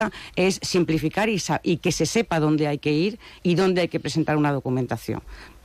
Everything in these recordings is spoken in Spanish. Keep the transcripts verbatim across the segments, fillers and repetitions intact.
es simplificar y, y que se sepa dónde hay que ir y dónde hay que presentar una documentación.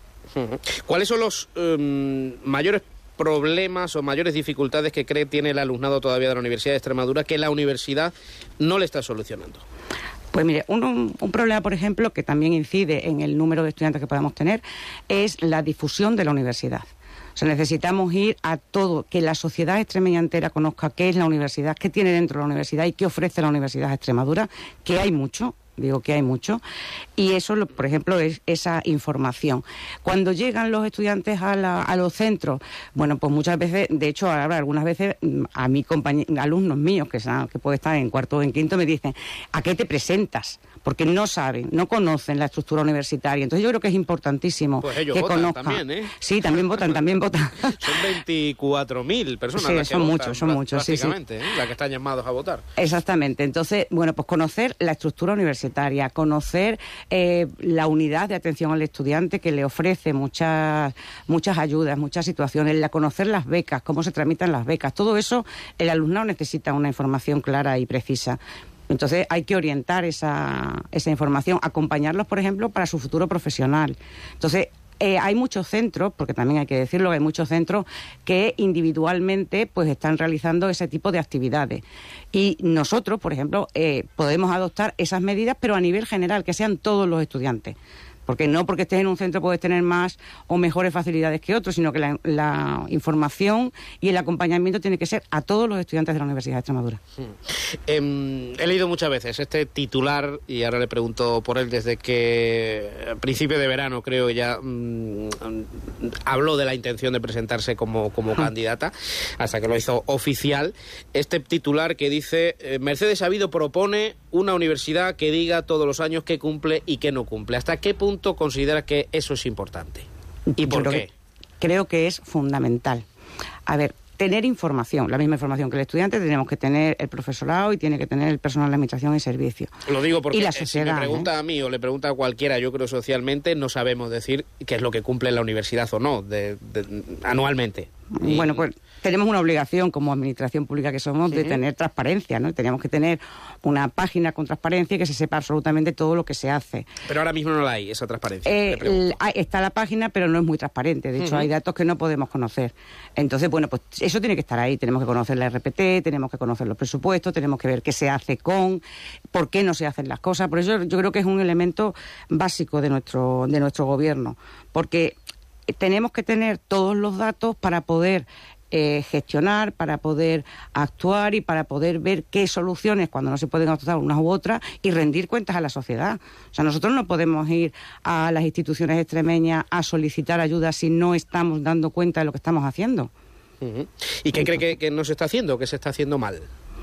¿Cuáles son los um, mayores problemas o mayores dificultades que cree tiene el alumnado todavía de la Universidad de Extremadura que la universidad no le está solucionando? Pues mire, un, un problema, por ejemplo, que también incide en el número de estudiantes que podamos tener, es la difusión de la universidad. O sea, necesitamos ir a todo, que la sociedad extremeña entera conozca qué es la universidad, qué tiene dentro de la universidad y qué ofrece la Universidad de Extremadura, que hay mucho. Digo que hay mucho, y eso, por ejemplo, es esa información. Cuando llegan los estudiantes a, la, a los centros, bueno, pues muchas veces, de hecho, ahora algunas veces a mi compañeros, alumnos míos, que, son, que pueden estar en cuarto o en quinto, me dicen, ¿a qué te presentas? Porque no saben, no conocen la estructura universitaria. Entonces yo creo que es importantísimo pues ellos que votan conozcan. También, ¿eh? Sí, también votan, también votan. Son veinticuatro mil personas sí, las que son votan, muchos, son muchos, sí, sí. ¿eh? Las que están llamados a votar. Exactamente. Entonces, bueno, pues conocer la estructura universitaria, conocer eh, la unidad de atención al estudiante que le ofrece muchas, muchas ayudas, muchas situaciones, la conocer las becas, cómo se tramitan las becas. Todo eso, el alumnado necesita una información clara y precisa. Entonces hay que orientar esa, esa información, acompañarlos, por ejemplo, para su futuro profesional. Entonces, eh, hay muchos centros, porque también hay que decirlo, hay muchos centros que individualmente pues están realizando ese tipo de actividades. Y nosotros, por ejemplo, eh, podemos adoptar esas medidas, pero a nivel general, que sean todos los estudiantes. Porque no porque estés en un centro puedes tener más o mejores facilidades que otros, sino que la, la información y el acompañamiento tiene que ser a todos los estudiantes de la Universidad de Extremadura. Hmm. Eh, he leído muchas veces este titular, y ahora le pregunto por él, desde que a principio de verano creo ya mmm, habló de la intención de presentarse como, como hmm. candidata, hasta que lo hizo oficial. Este titular que dice, eh, Mercedes Avido propone una universidad que diga todos los años qué cumple y qué no cumple. ¿Hasta qué punto considera que eso es importante? ¿Y por creo qué? Que, creo que es fundamental. A ver, tener información, la misma información que el estudiante, tenemos que tener el profesorado y tiene que tener el personal de administración y servicio. Lo digo porque y la sociedad, si me pregunta ¿eh? a mí o le pregunta a cualquiera, yo creo socialmente, no sabemos decir qué es lo que cumple la universidad o no, de, de, anualmente. Y... Bueno, pues tenemos una obligación como administración pública que somos de uh-huh. tener transparencia, ¿no? Tenemos que tener una página con transparencia y que se sepa absolutamente todo lo que se hace. Pero ahora mismo no la hay, esa transparencia. Eh, la, está la página, pero no es muy transparente. De hecho, uh-huh. hay datos que no podemos conocer. Entonces, bueno, pues eso tiene que estar ahí. Tenemos que conocer la R P T, tenemos que conocer los presupuestos, tenemos que ver qué se hace con, por qué no se hacen las cosas. Por eso yo creo que es un elemento básico de nuestro, de nuestro gobierno. Porque tenemos que tener todos los datos para poder eh, gestionar, para poder actuar y para poder ver qué soluciones, cuando no se pueden adoptar unas u otras, y rendir cuentas a la sociedad. O sea, nosotros no podemos ir a las instituciones extremeñas a solicitar ayuda si no estamos dando cuenta de lo que estamos haciendo. Uh-huh. ¿Y qué cree que, que no se está haciendo, que se está haciendo mal?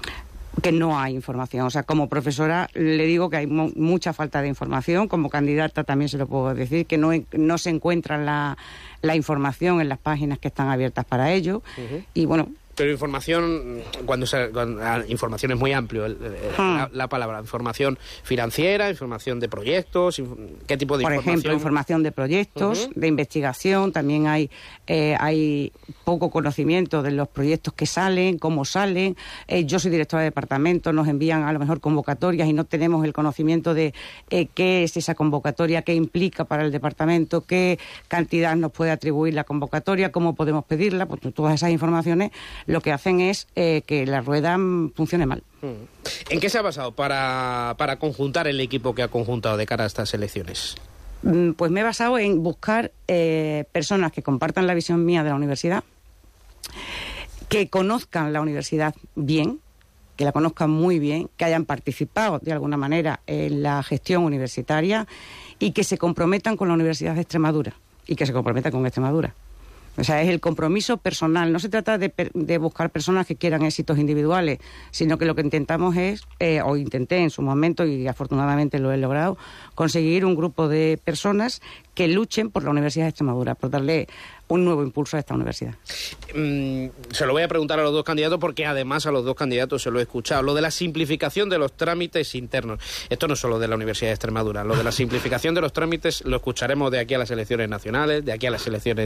Que no hay información. O sea, como profesora le digo que hay mo- mucha falta de información. Como candidata también se lo puedo decir, que no, no se encuentra la, la información en las páginas que están abiertas para ello. Uh-huh. Y bueno... Pero información, cuando, se, cuando información es muy amplio el, el, hmm. la, la palabra, información financiera, información de proyectos, ¿qué tipo de Por información? Por ejemplo, información de proyectos, uh-huh. de investigación, también hay eh, hay poco conocimiento de los proyectos que salen, cómo salen. Eh, yo soy directora de departamento, nos envían a lo mejor convocatorias y no tenemos el conocimiento de eh, qué es esa convocatoria, qué implica para el departamento, qué cantidad nos puede atribuir la convocatoria, cómo podemos pedirla, pues todas esas informaciones lo que hacen es eh, que la rueda funcione mal. ¿En qué se ha basado para, para conjuntar el equipo que ha conjuntado de cara a estas elecciones? Pues me he basado en buscar eh, personas que compartan la visión mía de la universidad, que conozcan la universidad bien, que la conozcan muy bien, que hayan participado de alguna manera en la gestión universitaria y que se comprometan con la Universidad de Extremadura y que se comprometan con Extremadura. O sea, es el compromiso personal. No se trata de, de buscar personas que quieran éxitos individuales, sino que lo que intentamos es, eh, o intenté en su momento, y afortunadamente lo he logrado, conseguir un grupo de personas que luchen por la Universidad de Extremadura, por darle un nuevo impulso a esta universidad. Mm, se lo voy a preguntar a los dos candidatos porque además a los dos candidatos se lo he escuchado. Lo de la simplificación de los trámites internos. Esto no es solo de la Universidad de Extremadura. Lo de la simplificación de los trámites lo escucharemos de aquí a las elecciones nacionales, de aquí a las elecciones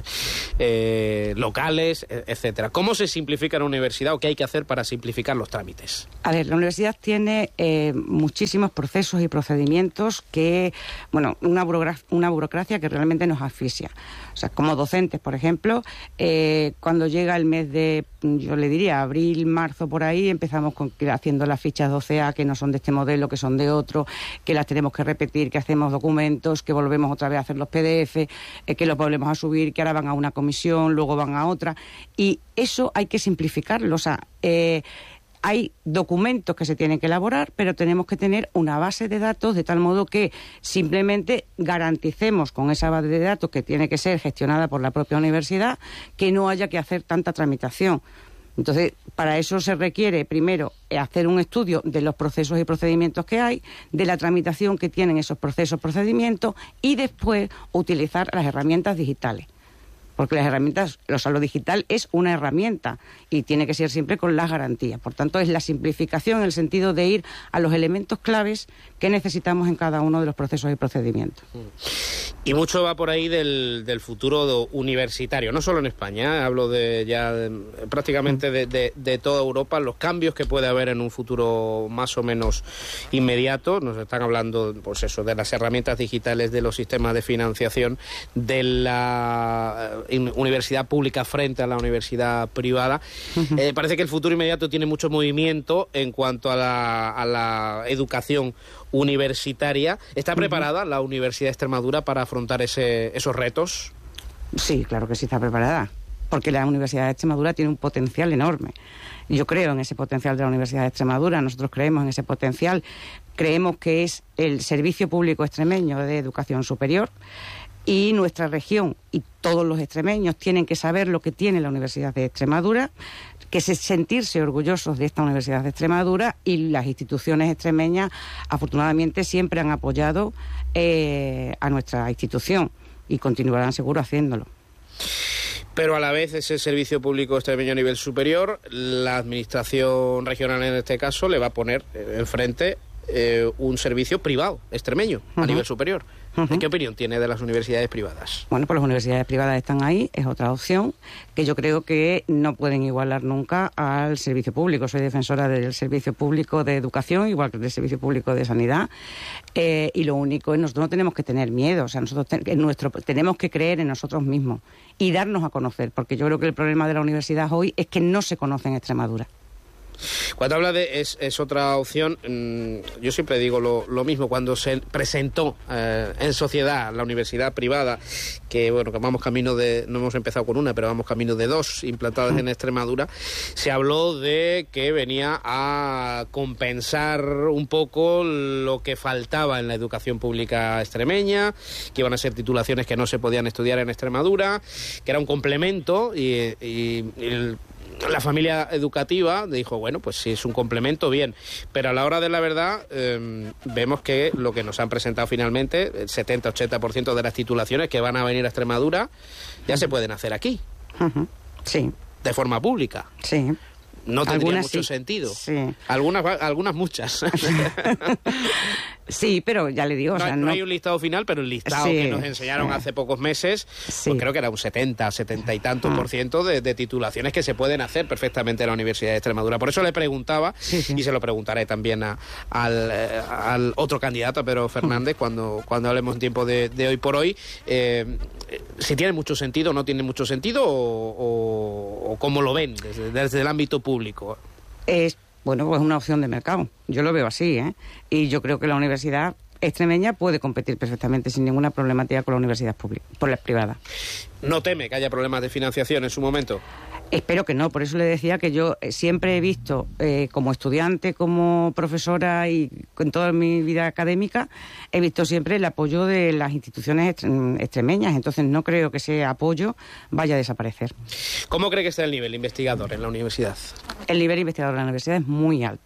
eh, locales, etcétera. ¿Cómo se simplifica la universidad o qué hay que hacer para simplificar los trámites? A ver, la universidad tiene eh, muchísimos procesos y procedimientos que, bueno, una, burocracia, una burocracia que realmente nos asfixia. O sea, como docentes, por ejemplo, eh, cuando llega el mes de, yo le diría, abril, marzo, por ahí, empezamos con, haciendo las fichas doce A, que no son de este modelo, que son de otro, que las tenemos que repetir, que hacemos documentos, que volvemos otra vez a hacer los P D F, eh, que los volvemos a subir, que ahora van a una comisión, luego van a otra. Y eso hay que simplificarlo. O sea, eh, hay documentos que se tienen que elaborar, pero tenemos que tener una base de datos de tal modo que simplemente garanticemos con esa base de datos, que tiene que ser gestionada por la propia universidad, que no haya que hacer tanta tramitación. Entonces, para eso se requiere, primero, hacer un estudio de los procesos y procedimientos que hay, de la tramitación que tienen esos procesos y procedimientos, y después utilizar las herramientas digitales. Porque las herramientas, o sea, lo digital es una herramienta y tiene que ser siempre con las garantías. Por tanto, es la simplificación en el sentido de ir a los elementos claves que necesitamos en cada uno de los procesos y procedimientos. Y mucho va por ahí del, del futuro universitario, no solo en España, ¿eh? Hablo de ya de, prácticamente de, de, de toda Europa, los cambios que puede haber en un futuro más o menos inmediato. Nos están hablando, pues eso, de las herramientas digitales, de los sistemas de financiación, de la universidad pública frente a la universidad privada. Uh-huh. Eh, parece que el futuro inmediato tiene mucho movimiento en cuanto a la, a la educación universitaria. ¿Está preparada uh-huh. la Universidad de Extremadura para afrontar ese, esos retos? Sí, claro que sí está preparada, porque la Universidad de Extremadura tiene un potencial enorme. Yo creo en ese potencial de la Universidad de Extremadura, nosotros creemos en ese potencial, creemos que es el servicio público extremeño de educación superior. Y nuestra región y todos los extremeños tienen que saber lo que tiene la Universidad de Extremadura, que es sentirse orgullosos de esta Universidad de Extremadura, y las instituciones extremeñas afortunadamente siempre han apoyado eh, a nuestra institución y continuarán seguro haciéndolo. Pero a la vez ese servicio público extremeño a nivel superior, la administración regional en este caso le va a poner enfrente eh, un servicio privado extremeño uh-huh. a nivel superior. Uh-huh. ¿Qué opinión tiene de las universidades privadas? Bueno, pues las universidades privadas están ahí, es otra opción, que yo creo que no pueden igualar nunca al servicio público. Soy defensora del servicio público de educación, igual que del servicio público de sanidad, eh, y lo único es nosotros no tenemos que tener miedo, o sea, nosotros ten, en nuestro, tenemos que creer en nosotros mismos y darnos a conocer, porque yo creo que el problema de la universidad hoy es que no se conoce en Extremadura. Cuando habla de es, es otra opción, mmm, yo siempre digo lo, lo mismo. Cuando se presentó eh, en sociedad la universidad privada, que bueno, que vamos camino de, no hemos empezado con una, pero vamos camino de dos implantadas en Extremadura, se habló de que venía a compensar un poco lo que faltaba en la educación pública extremeña, que iban a ser titulaciones que no se podían estudiar en Extremadura, que era un complemento y, y, y el la familia educativa dijo, bueno, pues si es un complemento, bien. Pero a la hora de la verdad, eh, vemos que lo que nos han presentado finalmente, el setenta ochenta por ciento de las titulaciones que van a venir a Extremadura, ya uh-huh. se pueden hacer aquí. Uh-huh. Sí. De forma pública. Sí. No tendría algunas mucho sí. sentido. Sí. Algunas, algunas muchas. Sí, pero ya le digo... No, o sea, no, no hay un listado final, pero el listado sí, que nos enseñaron sí. hace pocos meses, sí. pues creo que era un setenta, setenta y tantos ah. por ciento de, de titulaciones que se pueden hacer perfectamente en la Universidad de Extremadura. Por eso le preguntaba, sí, sí. y se lo preguntaré también a, al, eh, al otro candidato, a Pedro Fernández, mm. cuando, cuando hablemos en tiempo de, de hoy por hoy, eh, si tiene mucho sentido o no tiene mucho sentido, o, o, o cómo lo ven desde, desde el ámbito público. Es, bueno, pues una opción de mercado. Yo lo veo así, ¿eh? Y yo creo que la universidad extremeña puede competir perfectamente sin ninguna problemática con la universidad pública, por las privadas. ¿No teme que haya problemas de financiación en su momento? Espero que no, por eso le decía que yo siempre he visto, eh, como estudiante, como profesora y en toda mi vida académica, he visto siempre el apoyo de las instituciones extremeñas, entonces no creo que ese apoyo vaya a desaparecer. ¿Cómo cree que está el nivel investigador en la universidad? El nivel investigador en la universidad es muy alto.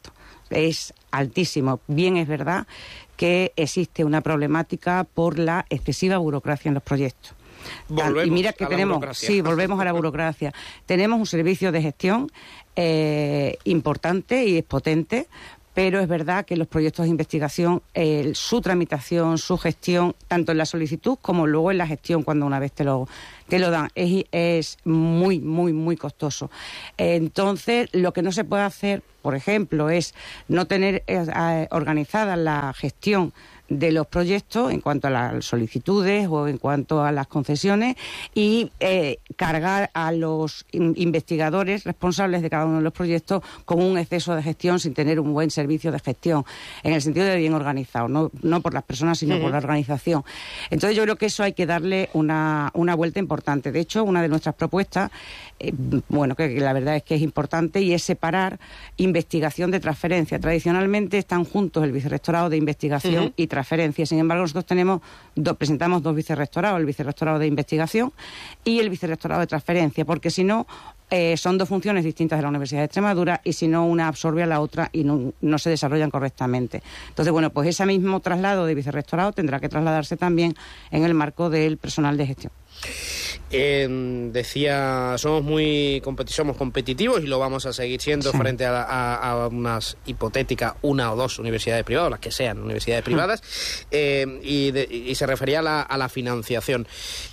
es altísimo. Bien es verdad que existe una problemática por la excesiva burocracia en los proyectos. Volvemos y mira que a la tenemos, burocracia. sí, volvemos a la burocracia. Tenemos un servicio de gestión eh, importante y es potente, pero es verdad que los proyectos de investigación, eh, su tramitación, su gestión, tanto en la solicitud como luego en la gestión, cuando una vez te lo, te lo dan, es, es muy, muy, muy costoso. Entonces, lo que no se puede hacer, por ejemplo, es no tener eh, organizada la gestión de los proyectos en cuanto a las solicitudes o en cuanto a las concesiones y eh, cargar a los in- investigadores responsables de cada uno de los proyectos con un exceso de gestión sin tener un buen servicio de gestión, en el sentido de bien organizado, no, no por las personas sino uh-huh. por la organización. Entonces yo creo que eso hay que darle una, una vuelta importante. De hecho, una de nuestras propuestas, eh, bueno, que, que la verdad es que es importante, y es separar investigación de transferencia. Tradicionalmente están juntos el vicerrectorado de investigación uh-huh. y transferencia. Sin embargo, nosotros tenemos do, presentamos dos vicerrectorados, el vicerrectorado de investigación y el vicerrectorado de transferencia, porque si no, eh, son dos funciones distintas de la Universidad de Extremadura y si no, una absorbe a la otra y no, no se desarrollan correctamente. Entonces, bueno, pues ese mismo traslado de vicerrectorado tendrá que trasladarse también en el marco del personal de gestión. Eh, decía, somos muy competi- somos competitivos y lo vamos a seguir siendo sí. frente a, a, a unas hipotéticas una o dos universidades privadas, las que sean universidades privadas, eh, y, de, y se refería a la, a la financiación.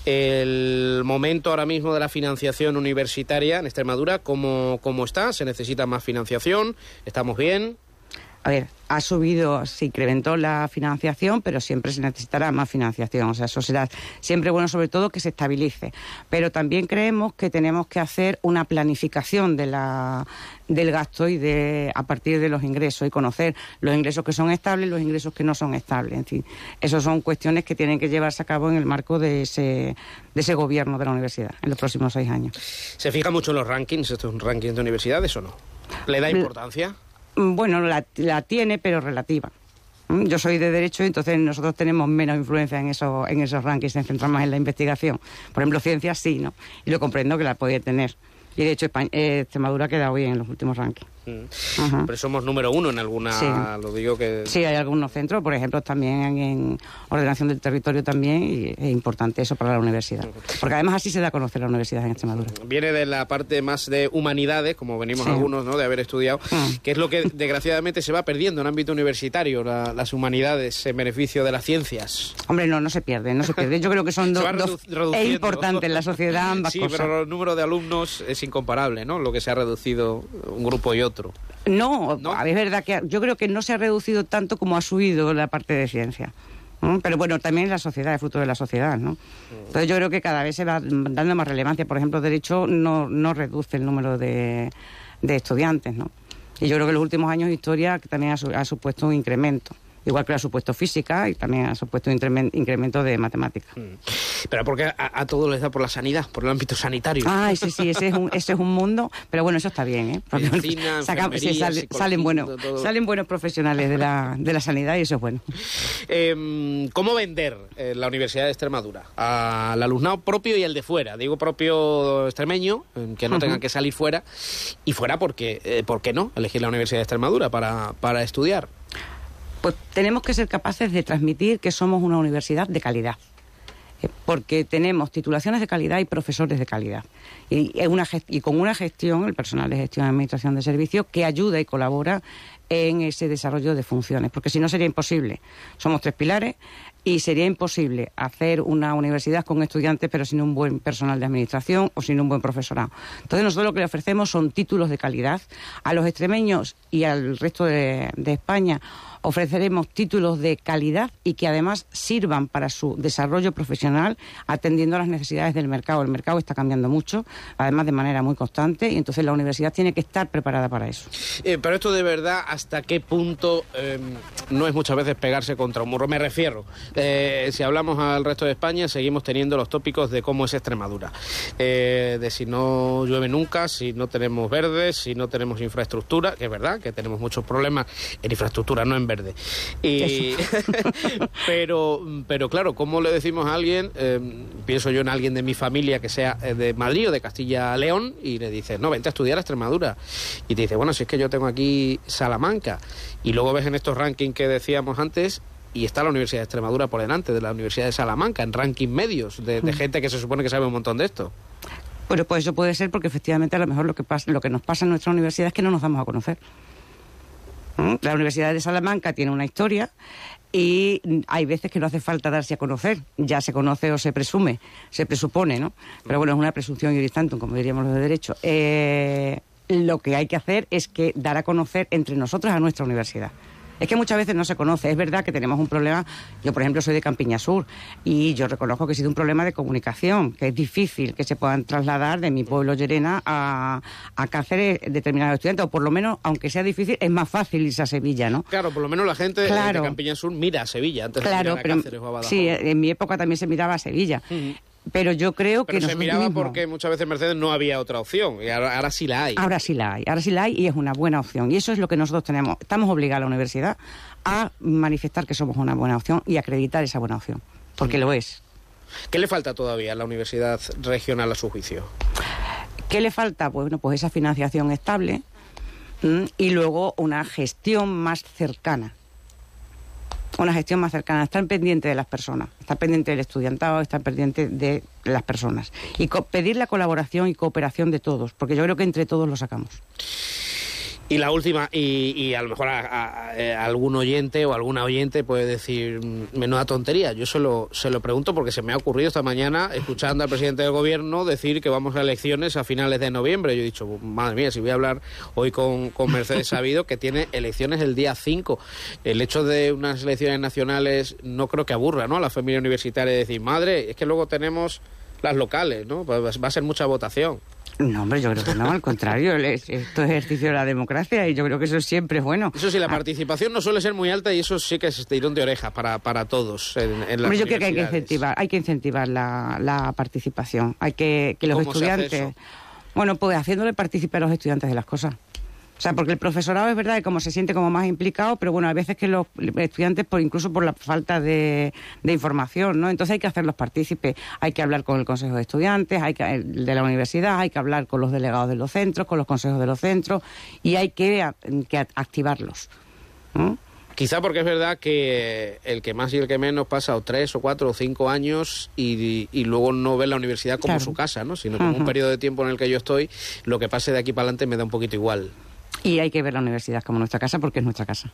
El momento ahora mismo de la financiación universitaria en Extremadura, ¿cómo, cómo está? ¿Se necesita más financiación? ¿Estamos bien? A ver, ha subido, se incrementó la financiación, pero siempre se necesitará más financiación. O sea, eso será siempre bueno, sobre todo que se estabilice. Pero también creemos que tenemos que hacer una planificación de la, del gasto y de a partir de los ingresos y conocer los ingresos que son estables y los ingresos que no son estables. En fin, esas son cuestiones que tienen que llevarse a cabo en el marco de ese, de ese gobierno de la universidad en los próximos seis años. ¿Se fija mucho en los rankings? ¿Esto es un ranking de universidades o no? ¿Le da importancia? Bueno, la, la tiene, pero relativa. Yo soy de Derecho y entonces nosotros tenemos menos influencia en, eso, en esos rankings, nos centramos más en la investigación. Por ejemplo, ciencias sí, ¿no? Y lo comprendo que la puede tener. Y de hecho, España, eh, Extremadura ha quedado bien en los últimos rankings. Mm. Uh-huh. Pero somos número uno en alguna... Sí. Lo digo que... Sí, hay algunos centros, por ejemplo, también en, en ordenación del territorio también, y es importante eso para la universidad. Uh-huh. Porque además así se da a conocer la universidad en Extremadura. Viene de la parte más de humanidades, como venimos sí. algunos, ¿no?, de haber estudiado, uh-huh. que es lo que desgraciadamente se va perdiendo en ámbito universitario, la, las humanidades en beneficio de las ciencias. Hombre, no, no se pierde, no se pierde. Yo creo que son do, dos... Es importante en la sociedad ambas sí, cosas. Sí, pero el número de alumnos es incomparable, ¿no?, lo que se ha reducido un grupo y otro. No, ¿No? es verdad que yo creo que no se ha reducido tanto como ha subido la parte de ciencia. ¿no? Pero bueno, también la sociedad, es fruto de la sociedad, ¿no? Entonces yo creo que cada vez se va dando más relevancia. Por ejemplo, Derecho no, no reduce el número de, de estudiantes, ¿no? Y yo creo que en los últimos años Historia también ha, su, ha supuesto un incremento. Igual que ha supuesto física y también ha supuesto un incremento de matemáticas. Pero porque a, a todos les da por la sanidad, por el ámbito sanitario. Ah, sí, sí, ese es un, ese es un mundo, pero bueno, eso está bien, ¿eh? Porque Medicina, saca, sí, sale, salen, buenos, salen buenos profesionales de la, de la sanidad y eso es bueno. Eh, ¿Cómo vender eh, la Universidad de Extremadura al alumnado propio y el de fuera? Digo propio extremeño, que no uh-huh. tengan que salir fuera, y fuera porque, eh, ¿por qué no? Elegir la Universidad de Extremadura para, para estudiar. Pues tenemos que ser capaces de transmitir que somos una universidad de calidad, porque tenemos titulaciones de calidad y profesores de calidad. Y, una gest- y con una gestión, el personal de gestión y administración de servicios, que ayuda y colabora en ese desarrollo de funciones, porque si no sería imposible. Somos tres pilares y sería imposible hacer una universidad con estudiantes pero sin un buen personal de administración o sin un buen profesorado. Entonces nosotros lo que le ofrecemos son títulos de calidad. A los extremeños y al resto de, de España ofreceremos títulos de calidad y que además sirvan para su desarrollo profesional atendiendo a las necesidades del mercado. El mercado está cambiando mucho, además de manera muy constante, y entonces la universidad tiene que estar preparada para eso. Eh, pero esto de verdad, ¿hasta qué punto eh, no es muchas veces pegarse contra un muro? Me refiero, eh, si hablamos al resto de España, seguimos teniendo los tópicos de cómo es Extremadura. Eh, de si no llueve nunca, si no tenemos verdes, si no tenemos infraestructura, que es verdad que tenemos muchos problemas en infraestructura, no en verde. Y pero, pero claro, ¿cómo le decimos a alguien, eh, eh, pienso yo en alguien de mi familia que sea de Madrid o de Castilla-León y le dices, no, vente a estudiar a Extremadura. Y te dice, bueno, si es que yo tengo aquí Salamanca. Y luego ves en estos rankings que decíamos antes, y está la Universidad de Extremadura por delante de la Universidad de Salamanca, en rankings medios, de, de gente que se supone que sabe un montón de esto. Bueno, pues eso puede ser porque efectivamente a lo mejor lo que pasa, lo que nos pasa en nuestra universidad es que no nos damos a conocer. ¿Mm? La Universidad de Salamanca tiene una historia y hay veces que no hace falta darse a conocer, ya se conoce o se presume, se presupone, ¿no? Pero bueno, es una presunción iuris tantum, como diríamos los de derecho. Eh, lo que hay que hacer es que dar a conocer entre nosotros a nuestra universidad. Es que muchas veces no se conoce. Es verdad que tenemos un problema. Yo, por ejemplo, soy de Campiña Sur y yo reconozco que ha sido un problema de comunicación, que es difícil que se puedan trasladar de mi pueblo, Llerena, a, a Cáceres determinados estudiantes, o por lo menos, aunque sea difícil, es más fácil irse a Sevilla, ¿no? Claro, por lo menos la gente claro. de Campiña Sur mira a Sevilla antes claro, de mirar a Cáceres o a Badajoz. Sí, en mi época también se miraba a Sevilla. Uh-huh. Pero yo creo Pero que se miraba mismos, porque muchas veces en Mercedes no había otra opción y ahora, ahora sí la hay. Ahora sí la hay, ahora sí la hay y es una buena opción. Y eso es lo que nosotros tenemos. Estamos obligados a la universidad a manifestar que somos una buena opción y acreditar esa buena opción, porque lo es. ¿Qué le falta todavía a la universidad regional a su juicio? ¿Qué le falta? Bueno, pues esa financiación estable ¿m? y luego una gestión más cercana. Una gestión más cercana, estar pendiente de las personas, estar pendiente del estudiantado, estar pendiente de las personas. Y co- pedir la colaboración y cooperación de todos, porque yo creo que entre todos lo sacamos. Y la última, y, y a lo mejor a, a, a algún oyente o alguna oyente puede decir, menuda tontería. Yo se lo, se lo pregunto porque se me ha ocurrido esta mañana, escuchando al presidente del gobierno decir que vamos a elecciones a finales de noviembre. Yo he dicho, madre mía, si voy a hablar hoy con, con Mercedes Sabido, que tiene elecciones el día cinco. El hecho de unas elecciones nacionales no creo que aburra, ¿no?, a la familia universitaria de decir, madre, es que luego tenemos las locales, ¿no? Pues va a ser mucha votación. No, hombre, yo creo que no, al contrario, esto es ejercicio de la democracia y yo creo que eso siempre es bueno. Eso sí, la participación no suele ser muy alta y eso sí que es tirón de oreja para, para todos en, en las hombre, yo creo que hay que incentivar, hay que incentivar la, la participación, hay que que los estudiantes, bueno, pues haciéndole participar a los estudiantes de las cosas. O sea, porque el profesorado es verdad que como se siente como más implicado, pero bueno, a veces que los estudiantes, por incluso por la falta de, de información, ¿no? Entonces hay que hacerlos partícipes, hay que hablar con el consejo de estudiantes, hay que de la universidad, hay que hablar con los delegados de los centros, con los consejos de los centros, y hay que, que activarlos, ¿no? Quizá porque es verdad que el que más y el que menos pasa o tres o cuatro o cinco años y, y luego no ve la universidad como claro. su casa, ¿no?, sino como uh-huh. un periodo de tiempo en el que yo estoy, lo que pase de aquí para adelante me da un poquito igual. Y hay que ver la universidad como nuestra casa porque es nuestra casa.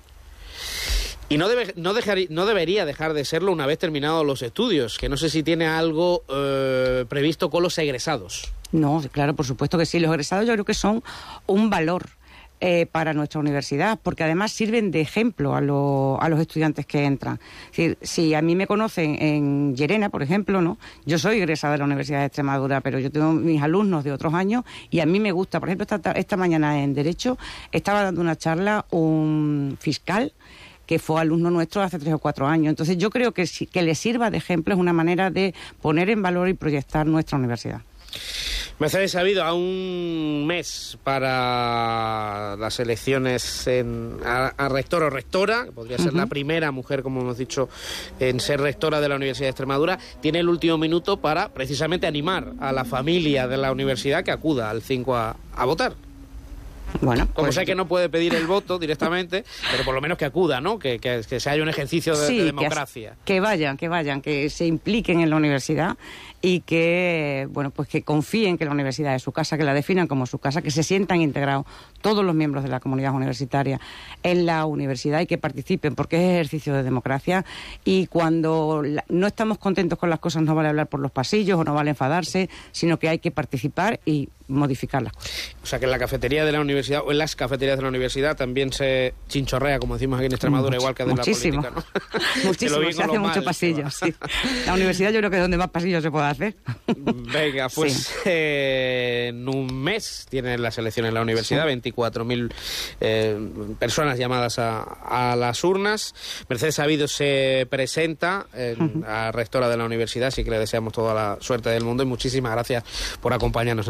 Y no, debe, no, dejar, no debería dejar de serlo una vez terminados los estudios, que no sé si tiene algo eh, previsto con los egresados. No, claro, por supuesto que sí. Los egresados yo creo que son un valor eh, para nuestra universidad, porque además sirven de ejemplo a, lo, a los estudiantes que entran. Es decir, si a mí me conocen en Llerena, por ejemplo, ¿no? Yo soy egresada de la Universidad de Extremadura, pero yo tengo mis alumnos de otros años y a mí me gusta. Por ejemplo, esta, esta mañana en Derecho estaba dando una charla un fiscal que fue alumno nuestro hace tres o cuatro años. Entonces yo creo que, que le sirva de ejemplo, es una manera de poner en valor y proyectar nuestra universidad. Mercedes Sabido, a un mes para las elecciones en, a, a rector o rectora, que podría ser uh-huh. la primera mujer, como hemos dicho, en ser rectora de la Universidad de Extremadura, tiene el último minuto para precisamente animar a la familia de la universidad que acuda al cinco a, a votar. Bueno, como pues, sé que no puede pedir el voto directamente, pero por lo menos que acuda, ¿no? Que, que, que se haya un ejercicio de, sí, de democracia. Que, que vayan, que vayan, que se impliquen en la universidad y que, bueno, pues que confíen que la universidad es su casa, que la definan como su casa, que se sientan integrados todos los miembros de la comunidad universitaria en la universidad y que participen, porque es ejercicio de democracia. Y cuando la, no estamos contentos con las cosas, no vale hablar por los pasillos o no vale enfadarse, sino que hay que participar y modificar las cosas. O sea, que en la cafetería de la universidad o en las cafeterías de la universidad también se chinchorrea, como decimos aquí en Extremadura, Much, igual que de muchísimo. la política, ¿no? Muchísimo, se, se hace mucho pasillo, sí. La universidad yo creo que es donde más pasillos se puede hacer. Venga, pues sí. eh, en un mes tienen las elecciones en la universidad, sí. veinticuatro mil eh, personas llamadas a, a las urnas. Mercedes Sabido se presenta eh, uh-huh. a rectora de la universidad, así que le deseamos toda la suerte del mundo y muchísimas gracias por acompañarnos en este tiempo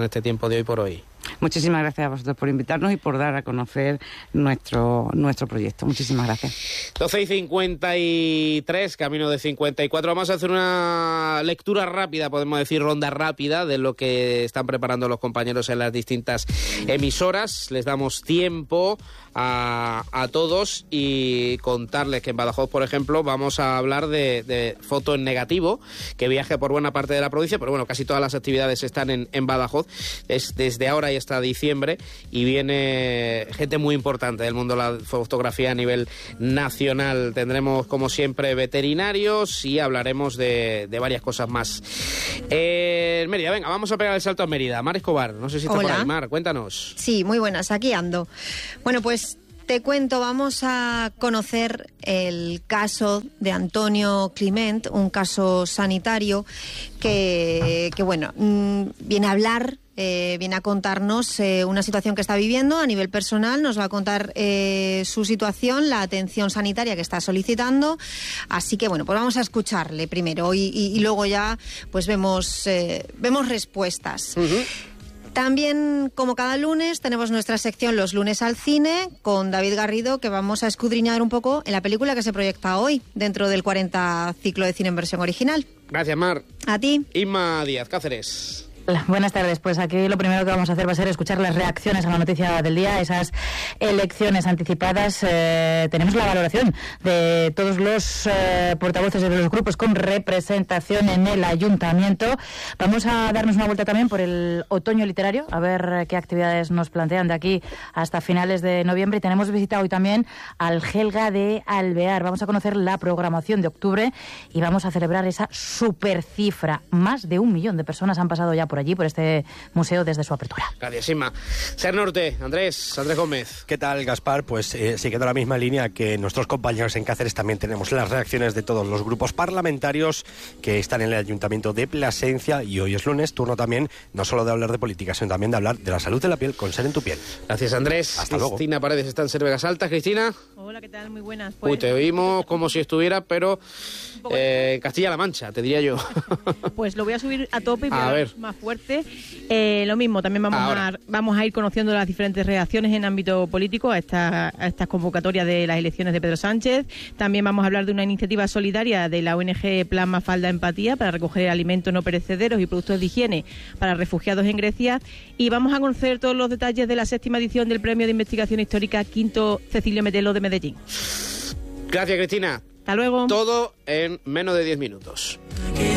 tiempo de Hoy por Hoy. Muchísimas gracias a vosotros por invitarnos y por dar a conocer nuestro nuestro proyecto. Muchísimas gracias. doce y cincuenta y tres, camino de cincuenta y cuatro. Vamos a hacer una lectura rápida, podemos decir ronda rápida, de lo que están preparando los compañeros en las distintas emisoras. Les damos tiempo a, a todos y contarles que en Badajoz, por ejemplo, vamos a hablar de, de Foto en Negativo, que viaje por buena parte de la provincia, pero bueno, casi todas las actividades están en, en Badajoz. Es desde ahora y hasta diciembre, y viene gente muy importante del mundo de la fotografía a nivel nacional. Tendremos, como siempre, veterinarios y hablaremos de, de varias cosas más. Eh, Mérida, venga, vamos a pegar el salto a Mérida. Mar Escobar, no sé si está Hola. por ahí. Mar, cuéntanos. Sí, muy buenas, aquí ando. Bueno, pues te cuento, vamos a conocer el caso de Antonio Climent, un caso sanitario que, que bueno, mmm, viene a hablar... Eh, viene a contarnos eh, una situación que está viviendo a nivel personal, nos va a contar eh, su situación, la atención sanitaria que está solicitando, así que bueno, pues vamos a escucharle primero y, y, y luego ya pues vemos, eh, vemos respuestas. Uh-huh. También, como cada lunes, tenemos nuestra sección Los lunes al cine con David Garrido, que vamos a escudriñar un poco en la película que se proyecta hoy dentro del cuarenta ciclo de cine en versión original. Gracias, Mar. A ti. Inma Díaz Cáceres. Buenas tardes. Pues aquí lo primero que vamos a hacer va a ser escuchar las reacciones a la noticia del día, esas elecciones anticipadas. Eh, tenemos la valoración de todos los eh, portavoces de los grupos con representación en el ayuntamiento. Vamos a darnos una vuelta también por el otoño literario, a ver qué actividades nos plantean de aquí hasta finales de noviembre. Y tenemos visita hoy también al Gelga de Alvear. Vamos a conocer la programación de octubre y vamos a celebrar esa super cifra. Más de un millón de personas han pasado ya por por allí, por este museo desde su apertura. Gracias, Inma. Ser Norte, Andrés, Andrés Gómez. ¿Qué tal, Gaspar? Pues eh, siguiendo la misma línea que nuestros compañeros en Cáceres, también tenemos las reacciones de todos los grupos parlamentarios que están en el Ayuntamiento de Plasencia, y hoy es lunes, turno también no solo de hablar de política, sino también de hablar de la salud de la piel con Ser en tu piel. Gracias, Andrés. Hasta Cristina luego. Paredes está en Cervegas Altas. Cristina. Hola, ¿qué tal? Muy buenas. Pues... Uy, te oímos como si estuviera, pero eh, Castilla-La Mancha, te diría yo. Pues lo voy a subir a tope y voy a a ver más fuerte. Eh, lo mismo, también vamos a, vamos a ir conociendo las diferentes reacciones en ámbito político a, esta, a estas convocatorias de las elecciones de Pedro Sánchez. También vamos a hablar de una iniciativa solidaria de la O N G Plan Mafalda Empatía para recoger alimentos no perecederos y productos de higiene para refugiados en Grecia. Y vamos a conocer todos los detalles de la séptima edición del Premio de Investigación Histórica Quinto Cecilio Metelo de Medellín. Gracias, Cristina. Hasta luego. Todo en menos de diez minutos.